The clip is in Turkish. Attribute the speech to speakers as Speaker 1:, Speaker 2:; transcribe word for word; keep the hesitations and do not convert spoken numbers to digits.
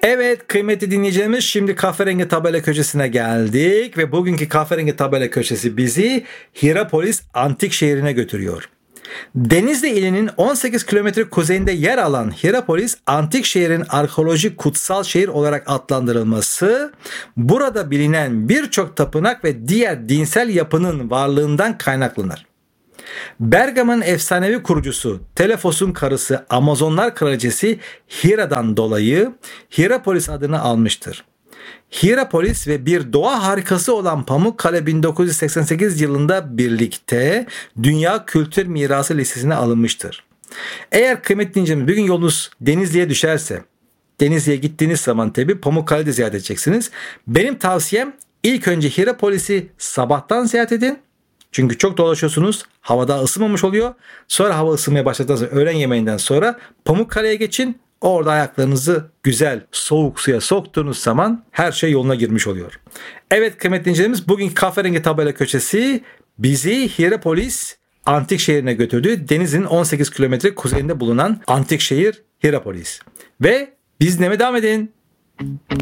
Speaker 1: Evet kıymetli dinleyicilerimiz, şimdi Kahverengi Tabela Köşesi'ne geldik ve bugünkü Kahverengi Tabela Köşesi bizi Hierapolis antik şehrine götürüyor. Denizli ilinin on sekiz kilometre kuzeyinde yer alan Hierapolis, antik şehrin arkeolojik kutsal şehir olarak adlandırılması, burada bilinen birçok tapınak ve diğer dinsel yapının varlığından kaynaklanır. Bergama'nın efsanevi kurucusu Telefos'un karısı Amazonlar Kraliçesi Hira'dan dolayı Hierapolis adını almıştır. Hierapolis ve bir doğa harikası olan Pamukkale bin dokuz yüz seksen sekiz yılında birlikte Dünya Kültür Mirası listesine alınmıştır. Eğer kıymetli dinleyicilerimiz bir gün yolunuz Denizli'ye düşerse, Denizli'ye gittiğiniz zaman tabi Pamukkale'de ziyaret edeceksiniz. Benim tavsiyem ilk önce Hierapolis'i sabahtan ziyaret edin. Çünkü çok dolaşıyorsunuz. Havada ısınmamış oluyor. Sonra hava ısınmaya başladıktan sonra öğlen yemeğinden sonra Pamukkale'ye geçin. Orada ayaklarınızı güzel soğuk suya soktuğunuz zaman her şey yoluna girmiş oluyor. Evet kıymetli dinleyicilerimiz, bugünkü Kahverengi Tabela Köşesi bizi Hierapolis antik şehrine götürdü. Denizli'nin on sekiz kilometre kuzeyinde bulunan antik şehir Hierapolis. Ve biz dinlemeye devam edin.